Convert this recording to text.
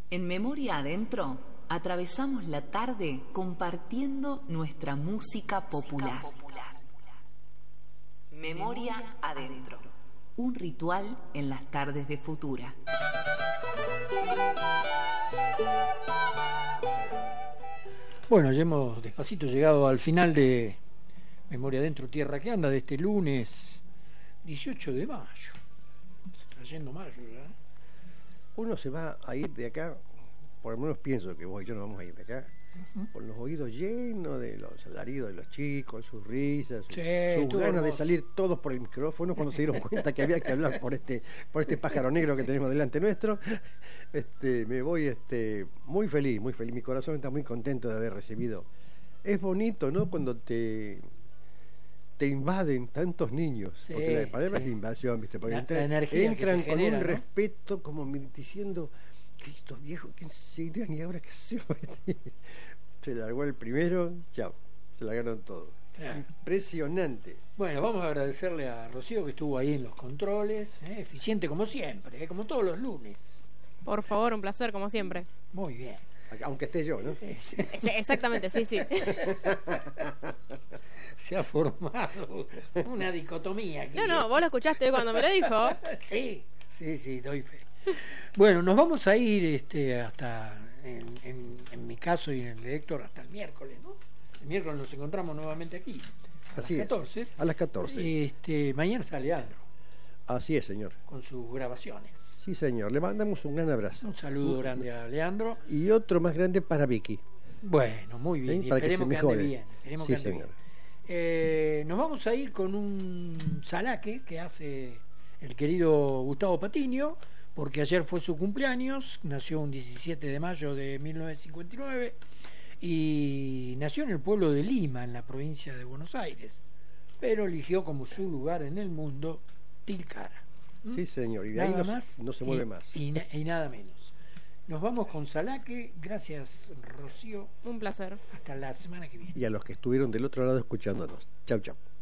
En Memoria Adentro atravesamos la tarde compartiendo nuestra música popular. Memoria Adentro, un ritual en las tardes de Futura. Bueno, ya hemos despacito llegado al final de Memoria Adentro, Tierra que Anda, de este lunes 18 de mayo. Se está yendo mayo ya. Uno se va a ir de acá, por lo menos pienso que vos y yo nos vamos a ir de acá, con los oídos llenos de los alaridos de los chicos, sus risas, sus ganas de salir todos por el micrófono cuando se dieron cuenta que había que hablar por este pájaro negro que tenemos delante nuestro. Me voy muy feliz, mi corazón está muy contento de haber recibido. Es bonito, ¿no? Cuando te invaden tantos niños, sí, porque la palabra sí. es la invasión, ¿viste? Porque la energía entran que con genera, un ¿no? respeto, como diciendo que estos viejos, ¿quién serían y ahora qué hacemos? Se largó el primero, chao, se largaron todos. Claro. Impresionante. Bueno, vamos a agradecerle a Rocío que estuvo ahí en los controles, eficiente como siempre, como todos los lunes. Por favor, un placer, como siempre. Muy bien. Aunque esté yo, ¿no? Sí, exactamente, sí. Se ha formado una dicotomía aquí. No, vos lo escuchaste cuando me lo dijo. Sí, doy fe. Bueno, nos vamos a ir hasta, en mi caso y en el de Héctor, hasta el miércoles, ¿no? El miércoles nos encontramos nuevamente aquí, a Así las 14. A las 14. Mañana está Leandro, Así es, señor. con sus grabaciones. Sí, señor. Le mandamos un gran abrazo. Un saludo grande a Leandro. Y otro más grande para Vicky. Bueno, muy bien. Y Para que se esperemos que ande mejore. bien. Esperemos Sí, que ande señor. bien. Nos vamos a ir con un salaque que hace el querido Gustavo Patiño, porque ayer fue su cumpleaños, nació un 17 de mayo de 1959 y nació en el pueblo de Lima, en la provincia de Buenos Aires, pero eligió como su lugar en el mundo Tilcara. Sí, señor. Y de Nada ahí más no se mueve más. Y nada menos. Nos vamos con Salaque. Gracias, Rocío. Un placer. Hasta la semana que viene. Y a los que estuvieron del otro lado escuchándonos. Chau, chau.